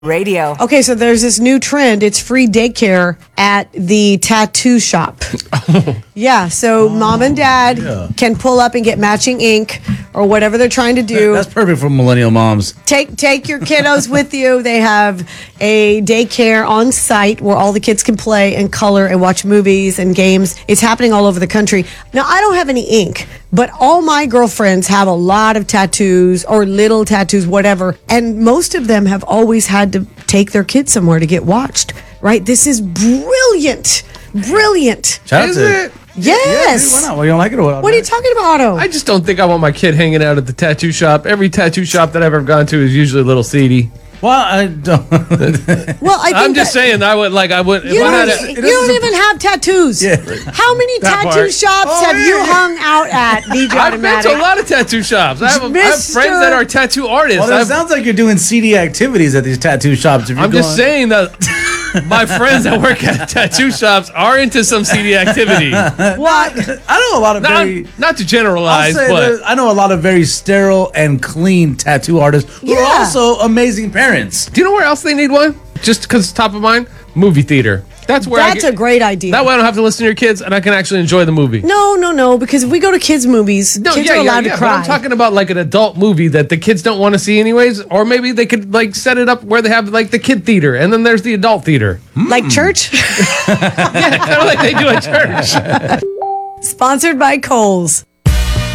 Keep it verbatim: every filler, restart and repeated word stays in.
Radio. Okay, so there's this new trend. It's free daycare at the tattoo shop. Yeah, so mom and dad yeah. can pull up and get matching ink or whatever they're trying to do. That's perfect for millennial moms. Take take your kiddos with you. They have a daycare on site where all the kids can play and color and watch movies and games. It's happening all over the country. Now, I don't have any ink, but all my girlfriends have a lot of tattoos or little tattoos, whatever. And most of them have always had to take their kids somewhere to get watched, right? This is brilliant. Brilliant. Shout out Is to it? Yes. Yeah, dude, why not? Well, you don't like it or what? What are you talking about, Otto? I just don't think I want my kid hanging out at the tattoo shop. Every tattoo shop that I've ever gone to is usually a little seedy. Well, I don't. well, I think I'm just that- saying I would like I would. if You I don't, had a- you don't even have tattoos. Yeah. How many That tattoo part. shops Oh, have you yeah. hung out at, D J I've been Automatic? to a lot of tattoo shops. I have, I have Mister friends that are tattoo artists. Well, it I've- sounds like you're doing seedy activities at these tattoo shops. If you're I'm just going- saying that my friends that work at tattoo shops are into some seedy activity. What? I know a lot of Not, very. not to I'll generalize, say but there's- I know a lot of very sterile and clean tattoo artists who are Yeah. also amazing parents. do you know where else they need one? Just because it's top of mind? Movie theater. That's where I That's get, a great idea. That way I don't have to listen to your kids and I can actually enjoy the movie. No, no, no, because if we go to kids' movies, No, kids yeah, are yeah, allowed yeah, to but cry. I'm talking about like an adult movie that the kids don't want to see anyways, or maybe they could like set it up where they have like the kid theater and then there's the adult theater. Like church? Yeah, kind of like they do at church. Sponsored by Kohl's.